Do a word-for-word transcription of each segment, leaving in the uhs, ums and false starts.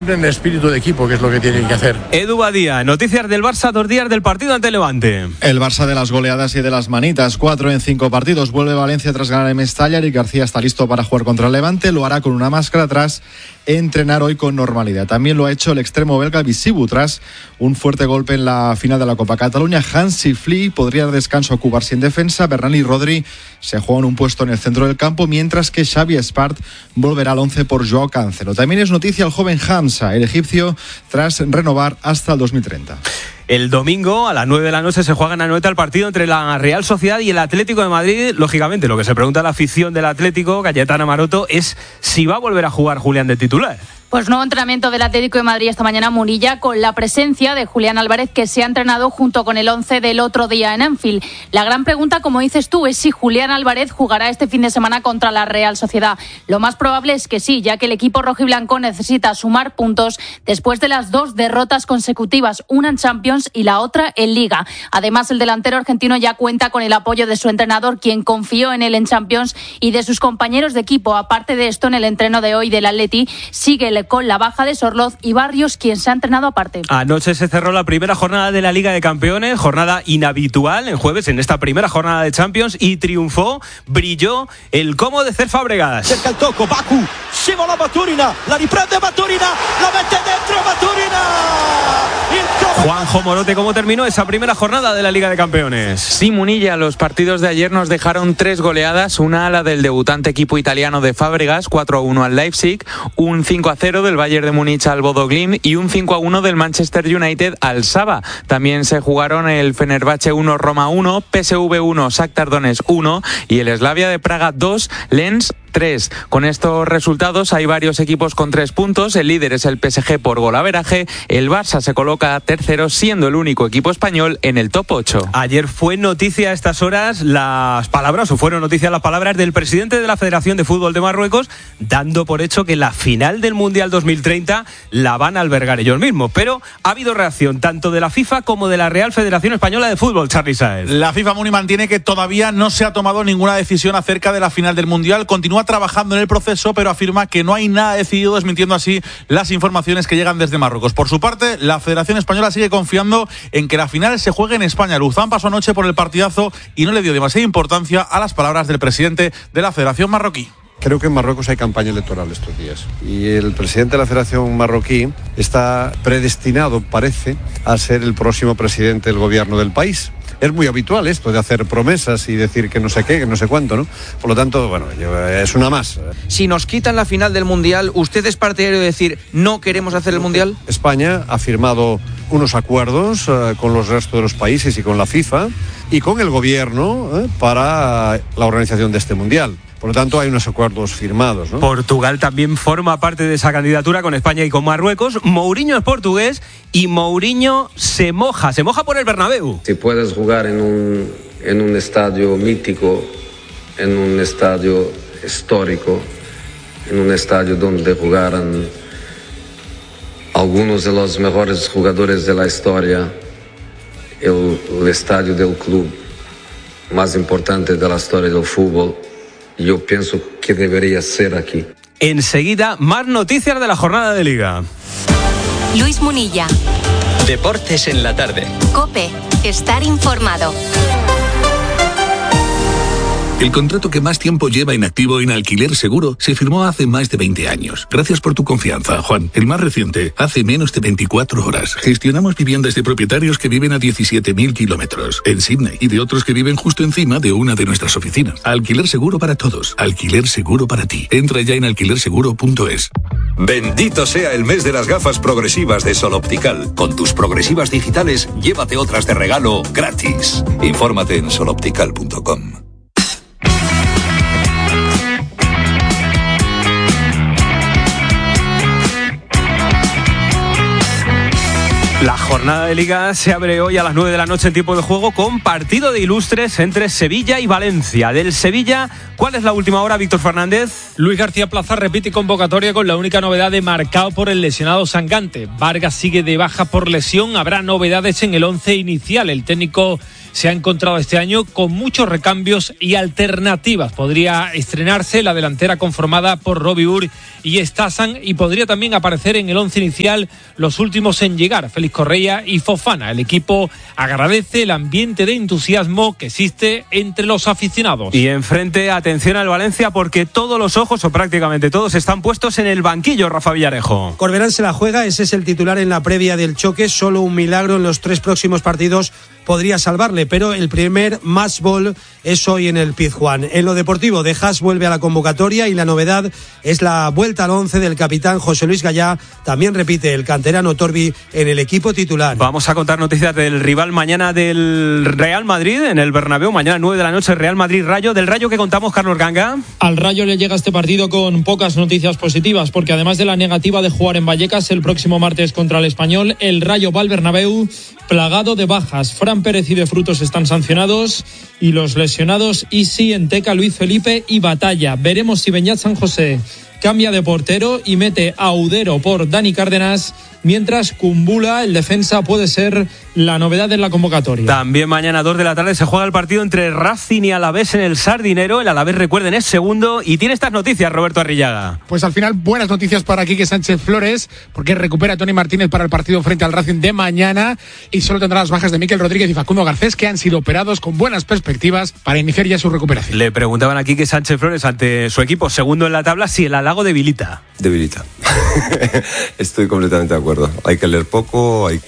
En espíritu de equipo, que es lo que tienen que hacer. Edu Badía, noticias del Barça dos días del partido ante Levante. El Barça de las goleadas y de las manitas, cuatro en cinco partidos. Vuelve Valencia tras ganar en Mestalla y García está listo para jugar contra el Levante. Lo hará con una máscara tras entrenar hoy con normalidad. También lo ha hecho el extremo belga Visibu tras un fuerte golpe en la final de la Copa Cataluña. Hansi Flick podría dar descanso a Cubarsí en defensa. Bernal y Rodri se juegan un puesto en el centro del campo, mientras que Xavi Espart volverá al once por Joao Cancelo. También es noticia el joven Hamza, el egipcio, tras renovar hasta el dos mil treinta. El domingo a las nueve de la noche se juega en Anoeta el partido entre la Real Sociedad y el Atlético de Madrid. Lógicamente, lo que se pregunta a la afición del Atlético, Cayetana Maroto, es si va a volver a jugar Julián de titular. Pues nuevo entrenamiento del Atlético de Madrid esta mañana en Munilla, con la presencia de Julián Álvarez, que se ha entrenado junto con el once del otro día en Anfield. La gran pregunta, como dices tú, es si Julián Álvarez jugará este fin de semana contra la Real Sociedad. Lo más probable es que sí, ya que el equipo rojiblanco necesita sumar puntos después de las dos derrotas consecutivas, una en Champions y la otra en Liga. Además, el delantero argentino ya cuenta con el apoyo de su entrenador, quien confió en él en Champions, y de sus compañeros de equipo. Aparte de esto, en el entreno de hoy del Atleti sigue el con la baja de Sorloz y Barrios, quien se ha entrenado aparte. Anoche se cerró la primera jornada de la Liga de Campeones, jornada inhabitual en jueves en esta primera jornada de Champions, y triunfó, brilló el Como de Cesc Fábregas. Cerca il tocco, Baku, scivola Baturina, la riprende Baturina, la mette dentro Baturina. Juanjo Morote, ¿cómo terminó esa primera jornada de la Liga de Campeones? Sí, Munilla, los partidos de ayer nos dejaron tres goleadas, una a la del debutante equipo italiano de Fábregas, cuatro a uno al Leipzig, un cinco a cero del Bayern de Múnich al Bodo Glimt y un cinco a uno del Manchester United al Saba. También se jugaron el Fenerbahce uno, Roma uno, P S V uno, Shakhtar Donetsk uno y el Slavia de Praga dos, Lens tres. Con estos resultados hay varios equipos con tres puntos. El líder es el P S G por golaveraje. El Barça se coloca tercero, siendo el único equipo español en el top ocho. Ayer fue noticia a estas horas las palabras, o fueron noticias las palabras del presidente de la Federación de Fútbol de Marruecos, dando por hecho que la final del Mundial dos mil treinta la van a albergar ellos mismos. Pero ha habido reacción tanto de la FIFA como de la Real Federación Española de Fútbol, Charly Sáez. La FIFA, Muni, mantiene que todavía no se ha tomado ninguna decisión acerca de la final del Mundial. Continúa trabajando en el proceso, pero afirma que no hay nada decidido, desmintiendo así las informaciones que llegan desde Marruecos. Por su parte, la Federación Española sigue confiando en que la final se juegue en España. Luzán pasó anoche por el partidazo y no le dio demasiada importancia a las palabras del presidente de la Federación marroquí. Creo que en Marruecos hay campaña electoral estos días y el presidente de la Federación marroquí está predestinado, parece, a ser el próximo presidente del gobierno del país. Es muy habitual esto de hacer promesas y decir que no sé qué, que no sé cuánto, ¿no? Por lo tanto, bueno, es una más. Si nos quitan la final del Mundial, ¿usted es partidario de decir no queremos hacer el Mundial? España ha firmado unos acuerdos uh, con los restos de los países y con la FIFA y con el gobierno eh, para la organización de este Mundial. Por lo tanto, hay unos acuerdos firmados, ¿no? Portugal también forma parte de esa candidatura con España y con Marruecos. Mourinho es portugués y Mourinho se moja, se moja por el Bernabéu. Si puedes jugar en un, en un estadio mítico, en un estadio histórico, en un estadio donde jugaran algunos de los mejores jugadores de la historia, el, el estadio del club más importante de la historia del fútbol, yo pienso que debería ser aquí. Enseguida, más noticias de la jornada de Liga. Luis Munilla. Deportes en la tarde. COPE. Estar informado. El contrato que más tiempo lleva inactivo en Alquiler Seguro se firmó hace más de veinte años. Gracias por tu confianza, Juan. El más reciente, hace menos de veinticuatro horas. Gestionamos viviendas de propietarios que viven a diecisiete mil kilómetros en Sydney y de otros que viven justo encima de una de nuestras oficinas. Alquiler Seguro para todos. Alquiler Seguro para ti. Entra ya en alquiler seguro punto es. Bendito sea el mes de las gafas progresivas de Sol Optical. Con tus progresivas digitales, llévate otras de regalo gratis. Infórmate en sol optical punto com. La jornada de Liga se abre hoy a las nueve de la noche en tiempo de juego con partido de ilustres entre Sevilla y Valencia. Del Sevilla, ¿cuál es la última hora, Víctor Fernández? Luis García Plaza repite convocatoria con la única novedad de marcado por el lesionado Sangante. Vargas sigue de baja por lesión. Habrá novedades en el once inicial. El técnico se ha encontrado este año con muchos recambios y alternativas. Podría estrenarse la delantera conformada por Robbie Ur y Stasan, y podría también aparecer en el once inicial los últimos en llegar, Félix Correa y Fofana. El equipo agradece el ambiente de entusiasmo que existe entre los aficionados. Y enfrente, atención al Valencia, porque todos los ojos, o prácticamente todos, están puestos en el banquillo, Rafa Villarejo. Corberán se la juega, ese es el titular en la previa del choque. Solo un milagro en los tres próximos partidos podría salvarle, pero el primer match ball es hoy en el Pizjuán. En lo deportivo, De Haas vuelve a la convocatoria y la novedad es la vuelta al once del capitán José Luis Gallá. También repite el canterano Torbi en el equipo titular. Vamos a contar noticias del rival mañana del Real Madrid en el Bernabéu. Mañana nueve de la noche, Real Madrid-Rayo. Del Rayo, que contamos, Carlos Ganga. Al Rayo le llega este partido con pocas noticias positivas, porque además de la negativa de jugar en Vallecas el próximo martes contra el Español, el Rayo va al Bernabéu plagado de bajas. Fran Pérez y De Frutos están sancionados, y los lesionados Isi, Enteca, Luis Felipe y Batalla. Veremos si Beñat San José cambia de portero y mete a Udero por Dani Cárdenas, mientras Kumbula, el defensa, puede ser la novedad en la convocatoria. También mañana, dos de la tarde, se juega el partido entre Racing y Alavés en el Sardinero. El Alavés, recuerden, es segundo y tiene estas noticias, Roberto Arrillaga. Pues al final, buenas noticias para Quique Sánchez Flores, porque recupera a Tony Martínez para el partido frente al Racing de mañana, y solo tendrá las bajas de Miquel Rodríguez y Facundo Garcés, que han sido operados con buenas perspectivas para iniciar ya su recuperación. Le preguntaban a Quique Sánchez Flores, ante su equipo segundo en la tabla, si el halago debilita. Debilita. Estoy completamente de acuerdo. Hay que leer poco, hay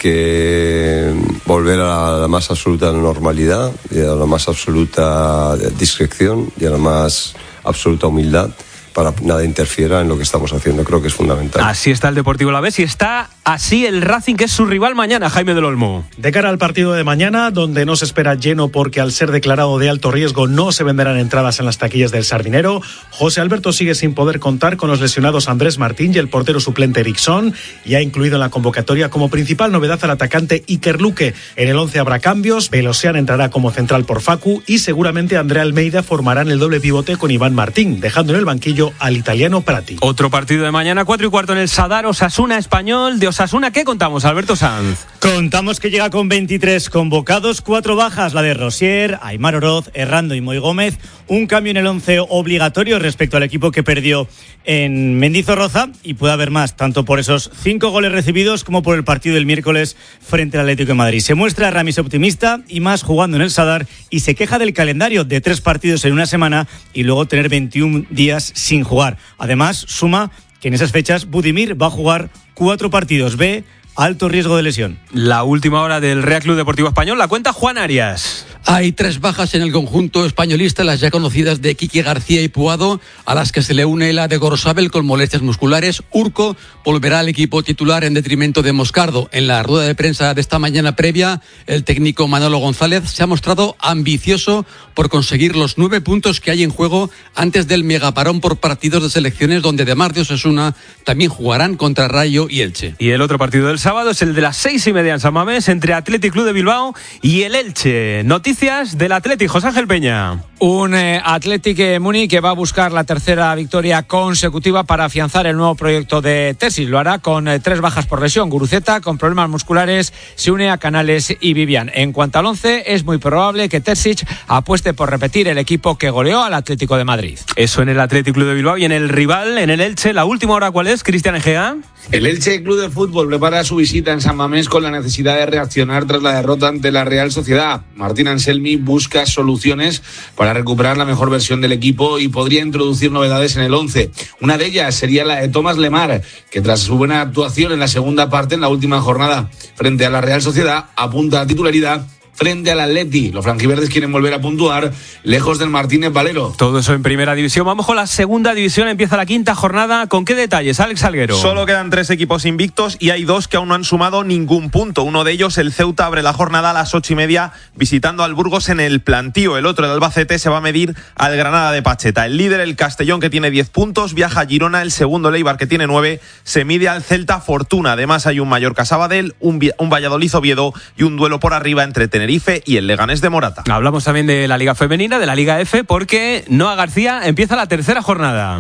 que volver a la más absoluta normalidad y a la más absoluta discreción y a la más absoluta humildad, para que nada interfiera en lo que estamos haciendo. Creo que es fundamental. Así está el Deportivo Alavés y está así el Racing, que es su rival mañana, Jaime del Olmo. De cara al partido de mañana, donde no se espera lleno porque al ser declarado de alto riesgo no se venderán entradas en las taquillas del Sardinero, José Alberto sigue sin poder contar con los lesionados Andrés Martín y el portero suplente Eriksson, y ha incluido en la convocatoria como principal novedad al atacante Iker Luque. En el once habrá cambios, Belosian entrará como central por Facu y seguramente Andrea Almeida formarán el doble pivote con Iván Martín, dejando en el banquillo al italiano Prati. Otro partido de mañana, cuatro y cuarto en el Sadar, Osasuna Español. De Osasuna, ¿qué contamos, Alberto Sanz? Contamos que llega con veintitrés convocados, cuatro bajas, la de Rosier, Aimar Oroz, Errando y Moy Gómez. Un cambio en el once obligatorio respecto al equipo que perdió en Mendizorroza, y puede haber más, tanto por esos cinco goles recibidos como por el partido del miércoles frente al Atlético de Madrid. Se muestra Ramis optimista y más jugando en el Sadar, y se queja del calendario de tres partidos en una semana y luego tener veintiún días sin jugar. Además, suma que en esas fechas Budimir va a jugar cuatro partidos B, alto riesgo de lesión. La última hora del Real Club Deportivo Español la cuenta Juan Arias. Hay tres bajas en el conjunto españolista, las ya conocidas de Quique García y Puado, a las que se le une la de Gorosabel con molestias musculares. Urco volverá al equipo titular en detrimento de Moscardo. En la rueda de prensa de esta mañana previa, el técnico Manolo González se ha mostrado ambicioso por conseguir los nueve puntos que hay en juego antes del megaparón por partidos de selecciones, donde además de Osasuna también jugarán contra Rayo y Elche. Y el otro partido del sábado es el de las seis y media en San Mamés, entre Athletic Club de Bilbao y el Elche. Noticias del Athletic, José Ángel Peña. Un eh, Athletic eh, Muni que va a buscar la tercera victoria consecutiva para afianzar el nuevo proyecto de Terzic. Lo hará con eh, tres bajas por lesión. Guruceta, con problemas musculares, se une a Canales y Vivian. En cuanto al once, es muy probable que Terzic apueste por repetir el equipo que goleó al Atlético de Madrid. Eso en el Athletic Club de Bilbao. Y en el rival, en el Elche, la última hora, ¿cuál es, Cristian Egea? El Elche Club de Fútbol prepara su visita en San Mamés con la necesidad de reaccionar tras la derrota ante la Real Sociedad. Martín Anselmi busca soluciones para recuperar la mejor versión del equipo y podría introducir novedades en el once. Una de ellas sería la de Tomás Lemar, que tras su buena actuación en la segunda parte en la última jornada frente a la Real Sociedad apunta a titularidad frente al Atleti. Los franjiverdes quieren volver a puntuar lejos del Martínez Valero. Todo eso en primera división. Vamos con la segunda división. Empieza la quinta jornada. ¿Con qué detalles, Alex Alguero? Solo quedan tres equipos invictos y hay dos que aún no han sumado ningún punto. Uno de ellos, el Ceuta, abre la jornada a las ocho y media visitando al Burgos en el Plantío. El otro, el Albacete, se va a medir al Granada de Pacheta. El líder, el Castellón, que tiene diez puntos, viaja a Girona. El segundo, el Eibar, que tiene nueve, se mide al Celta Fortuna. Además hay un Mallorca Sabadell, un, un Valladolid Oviedo y un duelo por arriba entre Tenerife y el Leganés de Morata. Hablamos también de la Liga Femenina, de la Liga F, porque Noa García empieza la tercera jornada.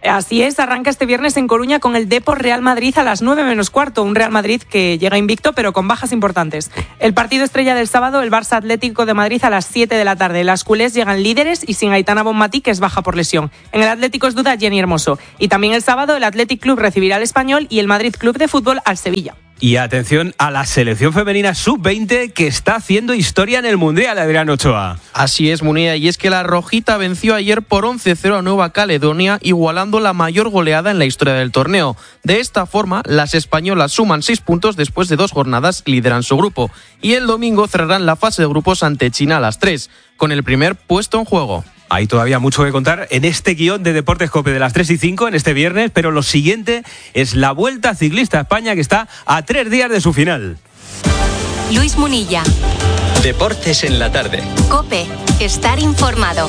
Así es, arranca este viernes en Coruña con el Depor Real Madrid a las nueve menos cuarto. Un Real Madrid que llega invicto pero con bajas importantes. El partido estrella del sábado, el Barça Atlético de Madrid a las siete de la tarde. Las culés llegan líderes y sin Aitana Bonmatí, que es baja por lesión. En el Atlético es duda Jenny Hermoso. Y también el sábado el Athletic Club recibirá al Español y el Madrid Club de Fútbol al Sevilla. Y atención a la selección femenina sub veinte que está haciendo historia en el Mundial, Adrián Ochoa. Así es, Munilla, y es que la rojita venció ayer por once cero a Nueva Caledonia, igualando la mayor goleada en la historia del torneo. De esta forma, las españolas suman seis puntos después de dos jornadas y lideran su grupo. Y el domingo cerrarán la fase de grupos ante China a las tres, con el primer puesto en juego. Hay todavía mucho que contar en este guión de Deportes COPE de las tres y cinco en este viernes, pero lo siguiente es la Vuelta Ciclista a España, que está a tres días de su final. Luis Munilla. Deportes en la tarde. COPE. Estar informado.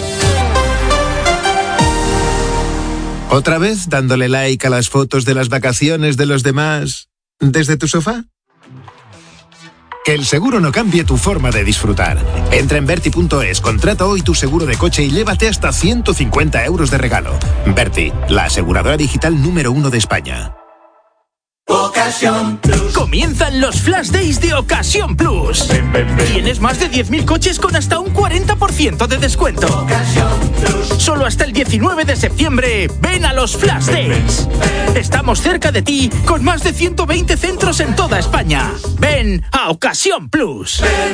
¿Otra vez dándole like a las fotos de las vacaciones de los demás desde tu sofá? Que el seguro no cambie tu forma de disfrutar. Entra en Berti punto es, contrata hoy tu seguro de coche y llévate hasta ciento cincuenta euros de regalo. Berti, la aseguradora digital número uno de España. Ocasión Plus. Comienzan los Flash Days de Ocasión Plus. Ven, ven, ven. Tienes más de diez mil coches con hasta un cuarenta por ciento de descuento. Ocasión Plus. Solo hasta el diecinueve de septiembre. Ven a los Flash Days. Ven, ven. Estamos cerca de ti con más de ciento veinte centros en toda España. Ven a Ocasión Plus. Ven.